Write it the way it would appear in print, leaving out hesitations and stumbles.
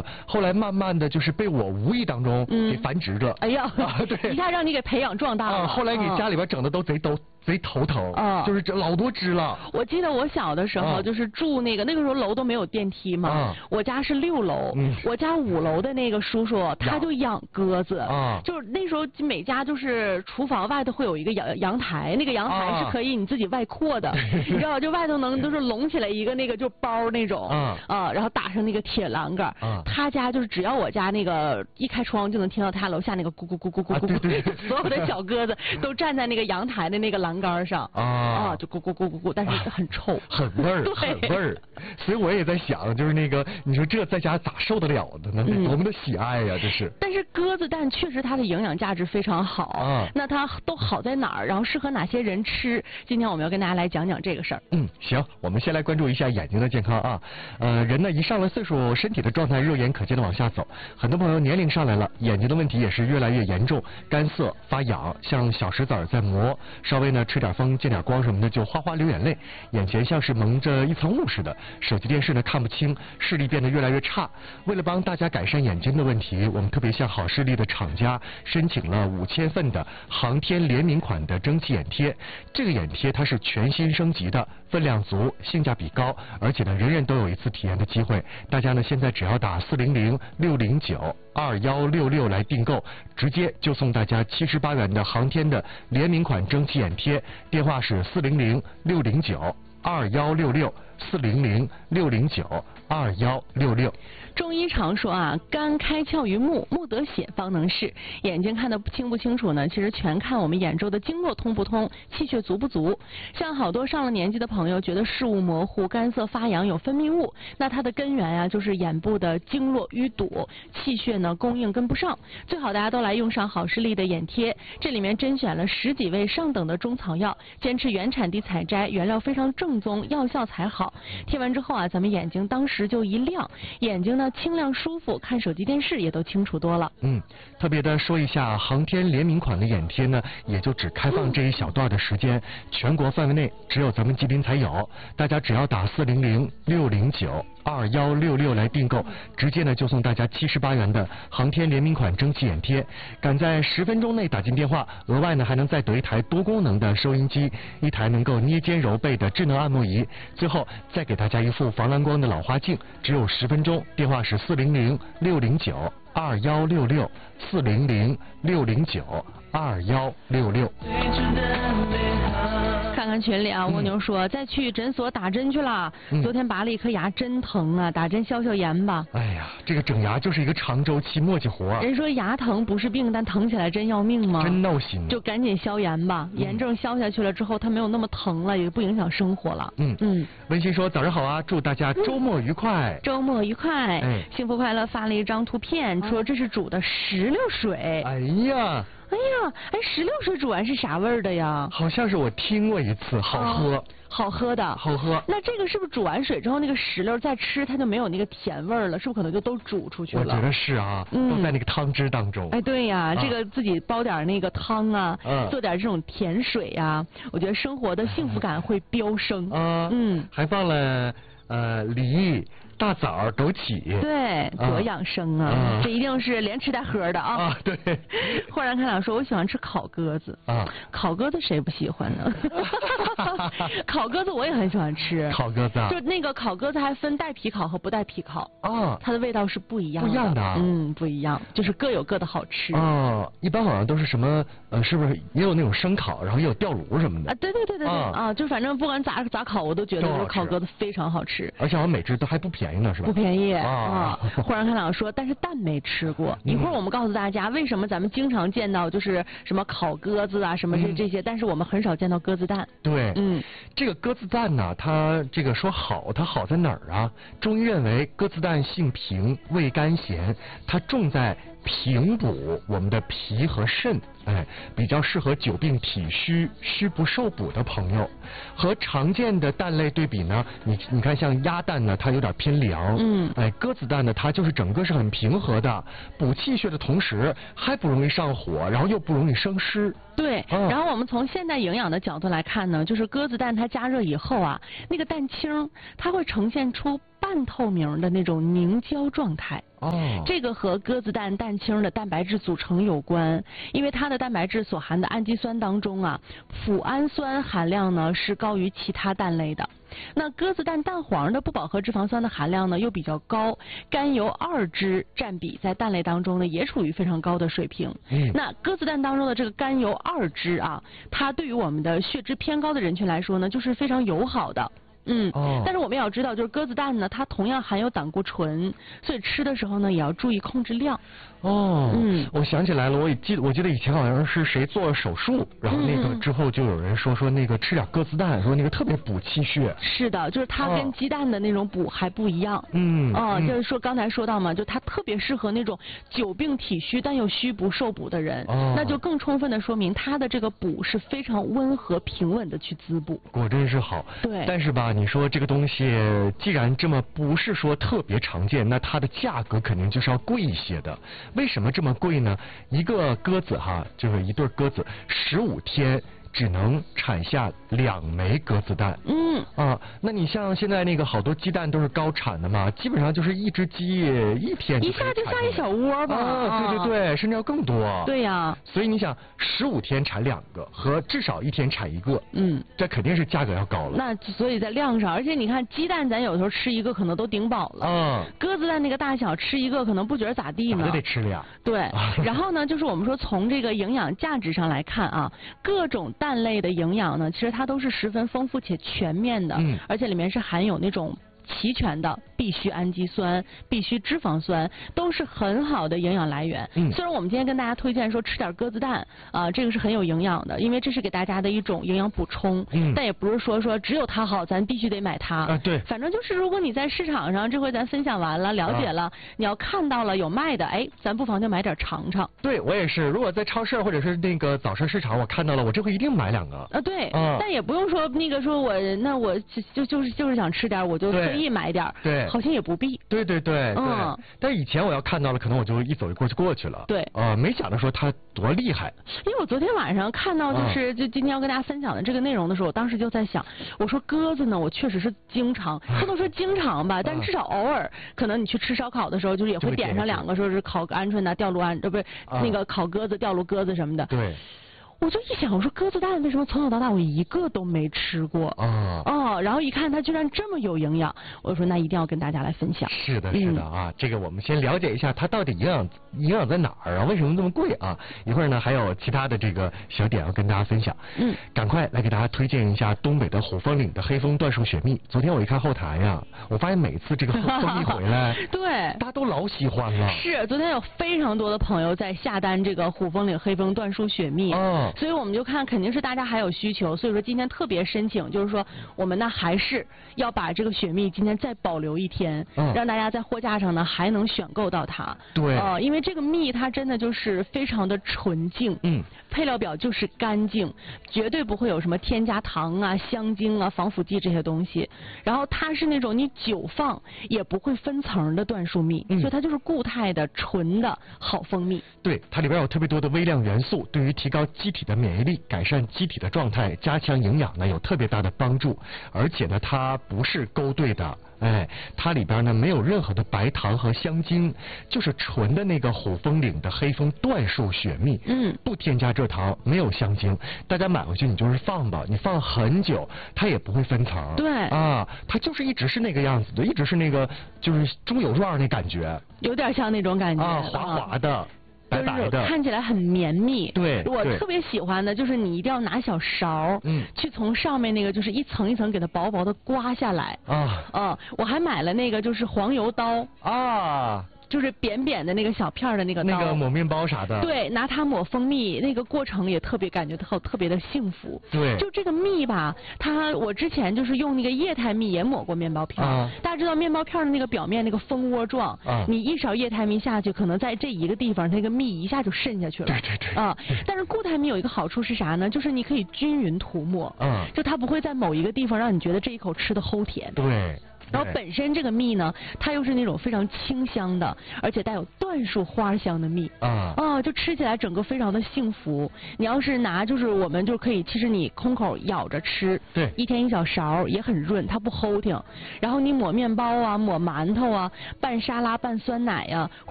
的，后来慢慢的就是被我无意当中给繁殖着。 哎呀， 对， 一下让你给培养壮大了。 后来给家里边整的都贼头疼，就是这老多只了。 我记得我小的时候就是住那个时候楼都没有电梯嘛，我家是6楼，我家5楼的那个叔叔他就养鸽子，就是那时候每家就是厨房外头会有一个阳台，那个阳台是可以你自己外扩的，你知道就外头能都是拢起来一个那个就包那种，然后打上那个铁栏杆，他家就是只要我家那个一开窗就能听到他楼下那个咕咕咕咕咕咕咕，所有的小鸽子都站在那个阳台的那个栏杆上就咕咕咕咕咕，但是很臭， 很味儿，很味儿。所以我也在想，就是那个你说这在家咋受得了的呢？多么的喜爱呀，这是。 但是鸽子蛋确实它的营养价值非常好那它都好在哪儿？然后适合哪些人吃？今天我们要跟大家来讲讲这个事儿。 行，我们先来关注一下眼睛的健康啊。人呢一上了岁数，身体的状态肉眼可见的往下走，很多朋友年龄上来了，眼睛的问题也是越来越严重，干涩发痒，像小石子在磨，稍微呢吹点风见点光什么的就哗哗流眼泪，眼前像是蒙着一层雾似的，手机电视呢看不清，视力变得越来越差。为了帮大家改善眼睛的问题，我们特别向好视力的厂家申请了5000份的航天联名款的蒸汽眼贴。这个眼贴它是全新升级的，分量足，性价比高，而且呢人人都有一次体验的机会。大家呢现在只要打400-609-2166来订购，直接就送大家78元的航天的联名款蒸汽眼贴。电话是400-609-2166，400-609-2166。 中医常说肝开窍于目，目得血方能视。眼睛看得清不清楚呢？其实全看我们眼周的经络通不通，气血足不足。像好多上了年纪的朋友觉得视物模糊、干涩发痒、有分泌物，那它的根源就是眼部的经络淤堵，气血呢供应跟不上。最好大家都来用上好视力的眼贴，这里面甄选了10几味上等的中草药，坚持原产地采摘，原料非常正宗，药效才好。贴完之后咱们眼睛当时就一亮，眼睛呢清亮舒服，看手机电视也都清楚多了。 特别的说一下，航天联名款的眼贴呢，也就只开放这一小段的时间，全国范围内只有咱们吉林才有。大家只要打400-609-2166来订购，直接呢就送大家78元的航天联名款蒸汽眼贴。赶在10分钟内打进电话，额外呢还能再得一台多功能的收音机，一台能够捏肩揉背的智能按摩仪，最后再给大家一副防蓝光的老花镜。只有10分钟，电话是400-609-2166，400-609-2166。 看看群里蜗牛说再去诊所打针去了，昨天拔了一颗牙，真疼啊，打针消消炎吧。 哎呀，这个整牙就是一个长周期磨叽活。 人说牙疼不是病，但疼起来真要命吗？ 真闹心。 就赶紧消炎吧，炎症消下去了之后，它没有那么疼了，也不影响生活了。 温馨说早上好祝大家周末愉快。 周末愉快。幸福快乐发了一张图片，说这是煮的石榴水。 哎呀， 石榴水煮完是啥味儿的呀？ 好像是我听过一次，好喝。 好喝的， 好喝。 那这个是不是煮完水之后，那个石榴再吃，它就没有那个甜味儿了？是不是可能就都煮出去了？ 我觉得是都在那个汤汁当中。 对呀，这个自己煲点那个汤做点这种甜水我觉得生活的幸福感会飙升。 还放了梨、大枣、枸杞。 对，多养生这一定是连吃带喝的对。 豁然开朗说，我喜欢吃烤鸽子。烤鸽子谁不喜欢呢？烤鸽子我也很喜欢吃。 烤鸽子就那个烤鸽子还分带皮烤和不带皮烤它的味道是不一样的。 不一样的不一样，就是各有各的好吃。 一般好像都是什么是不是也有那种生烤，然后也有吊炉什么的对就反正不管咋烤，我都觉得烤鸽子非常好吃。 而且好像每只都还不便宜呢，是吧？ 不便宜豁然开朗说，但是蛋没吃过。一会儿我们告诉大家为什么咱们经常见到就是什么烤鸽子什么这些，但是我们很少见到鸽子蛋。 对，这个鸽子蛋呢，它这个说好，它好在哪儿中医认为鸽子蛋性平，味甘咸，它重在平补我们的脾和肾，比较适合久病体虚、虚不受补的朋友。和常见的蛋类对比呢，你看像鸭蛋呢，它有点偏凉，鸽子蛋呢，它就是整个是很平和的，补气血的同时还不容易上火，然后又不容易生湿。 对，然后我们从现代营养的角度来看呢，就是鸽子蛋它加热以后那个蛋清它会呈现出半透明的那种凝胶状态。 这个和鸽子蛋蛋清的蛋白质组成有关，因为它的蛋白质所含的氨基酸当中啊，脯氨酸含量呢是高于其他蛋类的。那鸽子蛋蛋黄的不饱和脂肪酸的含量呢又比较高，甘油2酯占比在蛋类当中呢也处于非常高的水平。那鸽子蛋当中的这个甘油2酯啊，它对于我们的血脂偏高的人群来说呢，就是非常友好的。但是我们也要知道，就是鸽子蛋呢，它同样含有胆固醇，所以吃的时候呢，也要注意控制量。 我想起来了，我记得以前好像是谁做了手术，然后那个之后就有人说那个吃点鸽子蛋，说那个特别补气血。 是的，就是它跟鸡蛋的那种补还不一样。就是说刚才说到嘛，就它特别适合那种久病体虚但又虚不受补的人，那就更充分的说明它的这个补是非常温和平稳的去滋补。 果真是好。 对。 但是吧，你说这个东西既然这么不是说特别常见，那它的价格肯定就是要贵一些的。为什么这么贵呢？一个鸽子哈，就是一对鸽子，15天只能产下2枚鸽子蛋。那你像现在那个好多鸡蛋都是高产的嘛，基本上就是一只鸡一天一下就下一小窝吧。 对，甚至要更多。 对呀。 所以你想，15天产2个和至少1天产1个，这肯定是价格要高了。 那所以在量上，而且你看鸡蛋，咱有时候吃一个可能都顶饱了。鸽子蛋那个大小吃一个可能不觉得咋地呢。 得吃2。 对。然后呢，就是我们说从这个营养价值上来看啊，各种蛋类的营养呢，其实它都是十分丰富且全面的，而且里面是含有那种齐全的必需氨基酸、必需脂肪酸，都是很好的营养来源。虽然我们今天跟大家推荐说吃点鸽子蛋这个是很有营养的，因为这是给大家的一种营养补充，但也不是说只有它好，咱必须得买它。 对。 反正就是如果你在市场上，这回咱分享完了、了解了，你要看到了有卖的，咱不妨就买点尝尝。 对，我也是。如果在超市或者是那个早市市场，我看到了，我这回一定买2个。 对。但也不用说那个说我就是想吃点，我就随意买点。 对。 好像也不必。 对。但以前我要看到了，可能我就一走就过去了。 对。 没想到说它多厉害。 因为我昨天晚上看到就今天要跟大家分享的这个内容的时候，我当时就在想，我说鸽子呢，我确实是经常，不能说经常吧，但至少偶尔，可能你去吃烧烤的时候，就是也会点上2个，说是烤鹌鹑呐、吊炉不是那个烤鸽子、吊炉鸽子什么的。 对。 我就一想，我说鸽子蛋为什么从小到大我一个都没吃过？然后一看它居然这么有营养，我就说那一定要跟大家来分享。 是的啊，这个我们先了解一下它到底营养在哪儿啊？为什么这么贵啊？一会儿呢还有其他的这个小点要跟大家分享。赶快来给大家推荐一下东北的虎风岭的黑蜂椴树雪蜜。昨天我一看后台呀，我发现每次这个蜂蜜回来， 对， 大家都老喜欢了。 是，昨天有非常多的朋友在下单这个虎风岭黑蜂椴树雪蜜。所以我们就看肯定是大家还有需求，所以说今天特别申请，就是说我们呢还是要把这个雪蜜今天再保留1天，让大家在货架上呢还能选购到它。 对。 因为这个蜜它真的就是非常的纯净，配料表就是干净，绝对不会有什么添加糖啊、香精啊、防腐剂这些东西。然后它是那种你久放也不会分层的椴树蜜，所以它就是固态的纯的好蜂蜜。 对，它里边有特别多的微量元素，对于提高机体的免疫力、改善机体的状态、加强营养呢有特别大的帮助。而且呢，它不是勾兑的，它里边呢没有任何的白糖和香精，就是纯的那个虎风岭的黑蜂椴树雪蜜，不添加蔗糖，没有香精。大家买回去你就是放吧，你放很久，它也不会分层。 对。 它就是一直是那个样子的，一直是那个就是猪油状那感觉， 有点像那种感觉。 滑滑的。 就是看起来很绵密。 对。 我特别喜欢的就是你一定要拿小勺，去从上面那个就是一层一层给它薄薄的刮下来。我还买了那个就是黄油刀。就是扁扁的那个小片的那个刀， 那个抹面包啥的。 对，拿它抹蜂蜜，那个过程也特别感觉特别的幸福。 对。 就这个蜜吧，我之前就是用那个液态蜜也抹过面包片。大家知道面包片的那个表面那个蜂窝状，你一勺液态蜜下去，可能在这一个地方那个蜜一下就渗下去了。 对。 但是固态蜜有一个好处是啥呢？就是你可以均匀涂抹。就它不会在某一个地方让你觉得这一口吃的齁甜。 对。 然后本身这个蜜呢，它又是那种非常清香的，而且带有椴树花香的蜜。就吃起来整个非常的幸福。你要是拿就是我们就可以，其实你空口咬着吃， 对， 一天一小勺也很润，它不齁挺。然后你抹面包啊，抹馒头啊，拌沙拉、拌酸奶呀，